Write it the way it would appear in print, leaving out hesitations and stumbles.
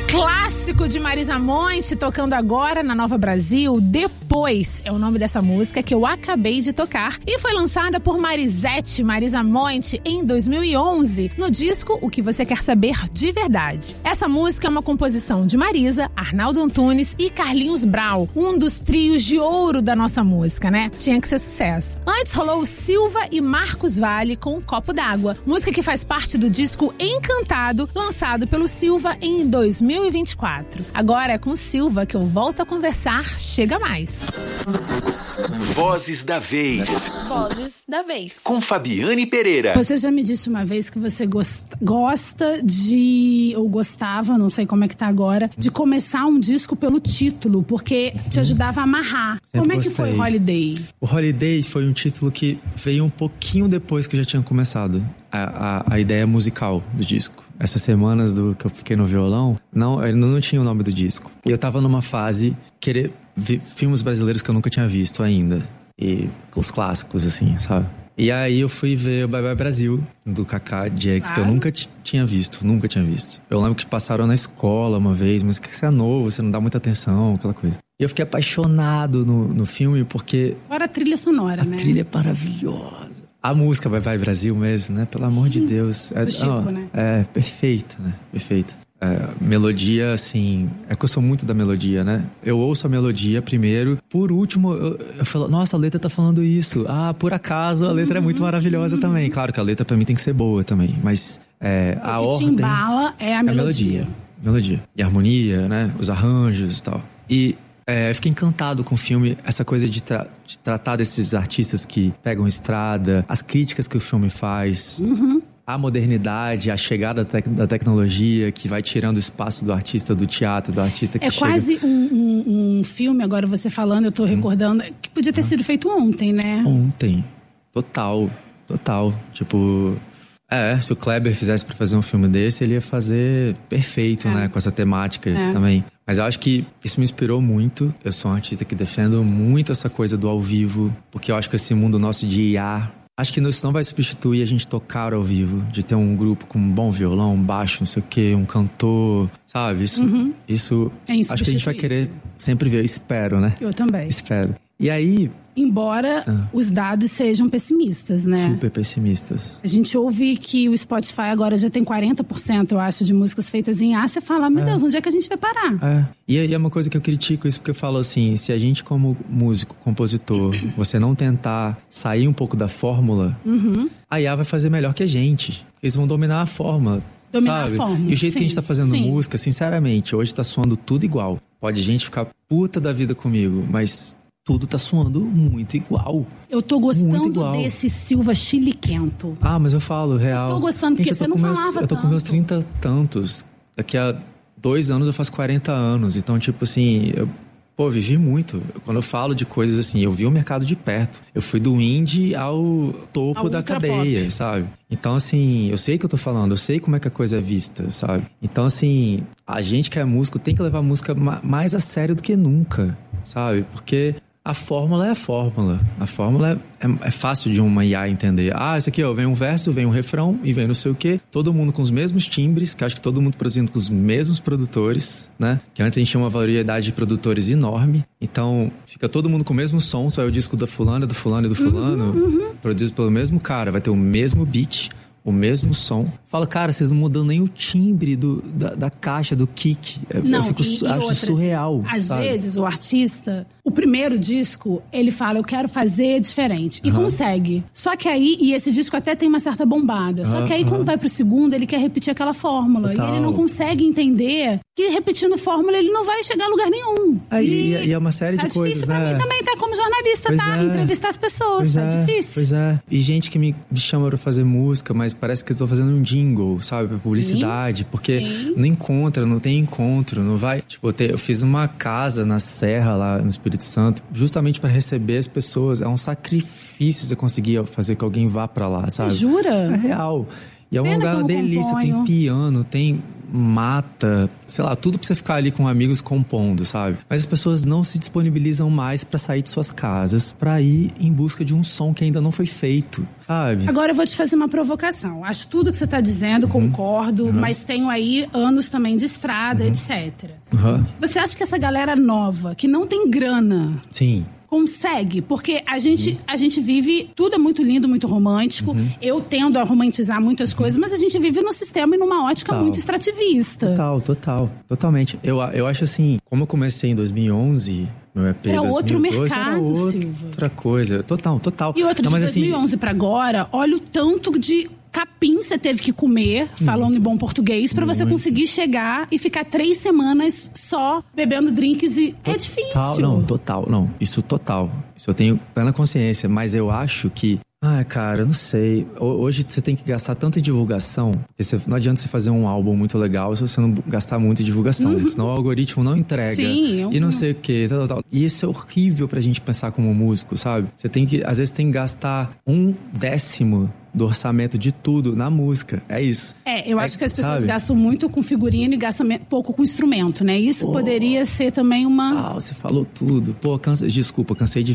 Clássico de Marisa Monte, tocando agora na Nova Brasil. Depois é o nome dessa música que eu acabei de tocar e foi lançada por Marisete, Marisa Monte, em 2011, no disco O Que Você Quer Saber de Verdade. Essa música é uma composição de Marisa, Arnaldo Antunes e Carlinhos Brau, um dos trios de ouro da nossa música, né? Tinha que ser sucesso. Antes rolou Silva e Marcos Valle com Um Copo d'Água, música que faz parte do disco Encantado, lançado pelo Silva em 2024. Agora é com Silva que eu volto a conversar. Chega mais. Vozes da Vez. Vozes da Vez. Com Fabiane Pereira. Você já me disse uma vez que você gosta de, ou gostava, não sei como é que tá agora, de começar um disco pelo título, porque te ajudava a amarrar. Sempre como é que gostei. foi Holiday? O Holiday foi um título que veio um pouquinho depois que eu já tinha começado a ideia musical do disco. Essas semanas que eu fiquei no violão, eu não tinha o nome do disco. E eu tava numa fase querer ver filmes brasileiros que eu nunca tinha visto ainda. E os clássicos, assim, sabe? E aí eu fui ver o Bye Bye Brasil, do Kaká Diegues, que eu nunca tinha visto. Eu lembro que passaram na escola uma vez, mas que você é novo, você não dá muita atenção, aquela coisa. E eu fiquei apaixonado no filme porque... Fora a trilha sonora, né? A trilha é maravilhosa. A música Bye Bye Brasil mesmo, né? Pelo amor de Deus. Do Chico, né? É, perfeita, né? Perfeita. Melodia, assim... É que eu sou muito da melodia, né? Eu ouço a melodia primeiro. Por último, eu falo... Nossa, a letra tá falando isso. Ah, por acaso, a letra é muito maravilhosa também. Claro que a letra pra mim tem que ser boa também. Mas a ordem... O que te embala é a melodia. Melodia. E a harmonia, né? Os arranjos e tal. E... eu fiquei encantado com o filme, essa coisa de tratar desses artistas que pegam estrada, as críticas que o filme faz, a modernidade, a chegada da tecnologia que vai tirando o espaço do artista do teatro, do artista que chega... É quase um filme, agora você falando, eu tô recordando, que podia ter sido feito ontem, né? Ontem. Total. Tipo... se o Kleber fizesse pra fazer um filme desse, ele ia fazer perfeito, né? Com essa temática também. Mas eu acho que isso me inspirou muito. Eu sou um artista que defendo muito essa coisa do ao vivo, porque eu acho que esse mundo nosso de IA... Acho que isso não vai substituir a gente tocar ao vivo, de ter um grupo com um bom violão, um baixo, não sei o quê, um cantor, sabe? Isso acho que a gente vai querer sempre ver. Eu espero, né? Eu também. Espero. E aí... Embora os dados sejam pessimistas, né? Super pessimistas. A gente ouve que o Spotify agora já tem 40%, eu acho, de músicas feitas em A. Você fala, meu Deus, onde é que a gente vai parar? E é uma coisa que eu critico isso, porque eu falo assim, se a gente como músico, compositor, você não tentar sair um pouco da fórmula, a IA vai fazer melhor que a gente. Eles vão dominar a fórmula. Dominar a fórmula. E o jeito que a gente tá fazendo música, sinceramente, hoje tá soando tudo igual. Pode gente ficar puta da vida comigo, mas... Tudo tá soando muito igual. Eu tô gostando desse Silva chiliquento. Mas eu falo, real. Eu tô gostando, porque você não falava tanto. Eu tô com meus 30 tantos. Daqui a 2 anos eu faço 40 anos. Então, tipo assim, vivi muito. Quando eu falo de coisas assim, eu vi o mercado de perto. Eu fui do indie ao topo da cadeia, pop. Sabe? Então, assim, eu sei o que eu tô falando. Eu sei como é que a coisa é vista, sabe? Então, assim, a gente que é músico tem que levar a música mais a sério do que nunca, sabe? Porque... A fórmula é a fórmula. A fórmula é fácil de uma IA entender. Isso aqui, vem um verso, vem um refrão e vem não sei o quê. Todo mundo com os mesmos timbres, que acho que todo mundo produzindo com os mesmos produtores, né? Que antes a gente tinha uma variedade de produtores enorme. Então, fica todo mundo com o mesmo som. Só é o disco da fulana, do fulano e do fulano. Produzido pelo mesmo cara. Vai ter o mesmo beat, o mesmo som. Fala, cara, vocês não mudam nem o timbre da caixa, do kick. Acho surreal. Às vezes, o artista... O primeiro disco, ele fala, eu quero fazer diferente. E consegue. Só que aí, e esse disco até tem uma certa bombada. Só que aí, quando vai pro segundo, ele quer repetir aquela fórmula. Total. E ele não consegue entender que repetindo fórmula, ele não vai chegar a lugar nenhum. E é uma série de coisas, né? É difícil pra mim também, tá? Como jornalista, entrevistar as pessoas. É difícil. Pois é. E gente que me chama pra fazer música, mas parece que eu tô fazendo um jingle, sabe? Pra publicidade. Porque não tem encontro, não vai... Tipo, eu fiz uma casa na Serra, lá no Espírito Santo, justamente para receber as pessoas. É um sacrifício você conseguir fazer que alguém vá para lá, sabe? Jura? É real. E é um lugar, uma delícia. Tem piano, tem mata, sei lá, tudo pra você ficar ali com amigos compondo, sabe? Mas as pessoas não se disponibilizam mais pra sair de suas casas, pra ir em busca de um som que ainda não foi feito, sabe? Agora eu vou te fazer uma provocação. Acho tudo que você tá dizendo, concordo, mas tenho aí anos também de estrada, etc. Você acha que essa galera nova, que não tem grana... Sim. Consegue, porque a gente vive, tudo é muito lindo, muito romântico. Eu tendo a romantizar muitas coisas, mas a gente vive num sistema e numa ótica muito extrativista. Totalmente. Eu acho assim, como eu comecei em 2011, meu EP era 2012, outro mercado, era Silva. outra coisa, total. E outra, de 2011 pra agora, olha o tanto de capim você teve que comer, falando em bom português, pra você conseguir chegar e ficar 3 semanas só bebendo drinks e... É difícil. Total. Isso eu tenho plena consciência, mas eu acho que... cara, eu não sei. Hoje você tem que gastar tanta divulgação, porque não adianta você fazer um álbum muito legal se você não gastar muito em divulgação, senão o algoritmo não entrega. Sim, e não sei o que, tal. E isso é horrível pra gente pensar como músico, sabe? Você tem que, às vezes, tem que gastar 1/10 do orçamento de tudo na música. É isso. Eu acho que as pessoas gastam muito com figurino e gastam pouco com instrumento, né? Isso poderia ser também uma... você falou tudo. Desculpa, cansei de